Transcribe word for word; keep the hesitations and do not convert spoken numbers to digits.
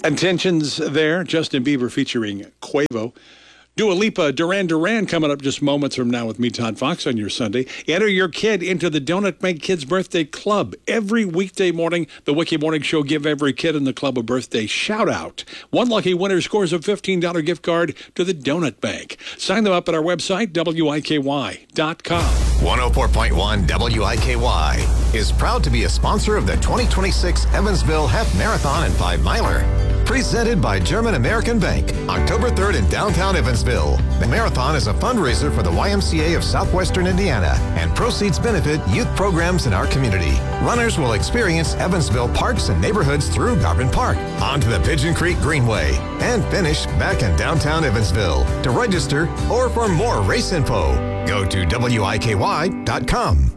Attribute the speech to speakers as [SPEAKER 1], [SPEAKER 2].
[SPEAKER 1] Intentions there. Justin Bieber featuring Quavo. Dua Lipa, Duran Duran coming up just moments from now with me, Todd Fox, on your Sunday. Enter your kid into the Donut Make Kids Birthday Club. Every weekday morning, the Wiki Morning Show give every kid in the club a birthday shout-out. One lucky winner scores a fifteen dollars gift card to the Donut Bank. Sign them up at our website, W I K Y dot com.
[SPEAKER 2] one oh four point one W I K Y is proud to be a sponsor of the twenty twenty-six Evansville Half Marathon and Five Miler. Presented by German American Bank, October third in downtown Evansville. The marathon is a fundraiser for the Y M C A of Southwestern Indiana, and proceeds benefit youth programs in our community. Runners will experience Evansville parks and neighborhoods through Garvin Park, onto the Pigeon Creek Greenway, and finish back in downtown Evansville. To register or for more race info, go to W I K Y dot com.